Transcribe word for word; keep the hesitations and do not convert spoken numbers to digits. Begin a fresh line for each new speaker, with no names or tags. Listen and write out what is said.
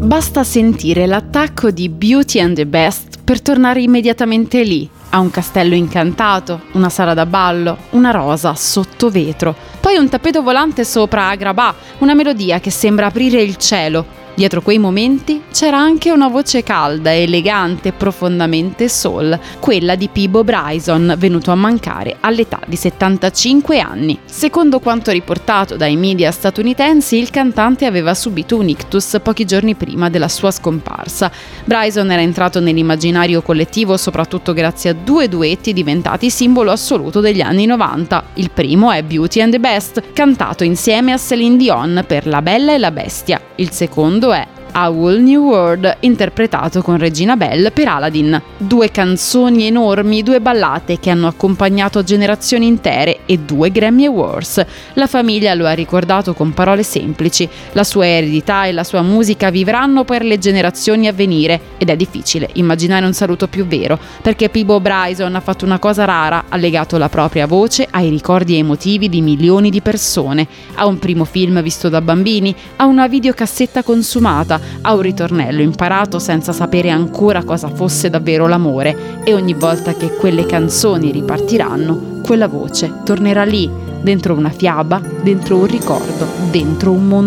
Basta sentire l'attacco di Beauty and the Beast per tornare immediatamente lì, a un castello incantato, una sala da ballo, una rosa sotto vetro, poi un tappeto volante sopra Agrabah, una melodia che sembra aprire il cielo. Dietro quei momenti c'era anche una voce calda, elegante, profondamente soul, quella di Peabo Bryson, venuto a mancare all'età di settantacinque anni. Secondo quanto riportato dai media statunitensi, il cantante aveva subito un ictus pochi giorni prima della sua scomparsa. Bryson era entrato nell'immaginario collettivo soprattutto grazie a due duetti diventati simbolo assoluto degli anni novanta. Il primo è Beauty and the Beast, cantato insieme a Céline Dion per La Bella e la Bestia. Il secondo è A Whole New World, interpretato con Regina Belle per Aladdin. Due canzoni enormi, due ballate che hanno accompagnato generazioni intere e due Grammy Awards. La famiglia lo ha ricordato con parole semplici. La sua eredità e la sua musica vivranno per le generazioni a venire ed è difficile immaginare un saluto più vero, perché Peabo Bryson ha fatto una cosa rara, ha legato la propria voce ai ricordi emotivi di milioni di persone, a un primo film visto da bambini, a una videocassetta consumata, a un ritornello imparato senza sapere ancora cosa fosse davvero l'amore, e ogni volta che quelle canzoni ripartiranno, quella voce tornerà lì, dentro una fiaba, dentro un ricordo, dentro un mondo.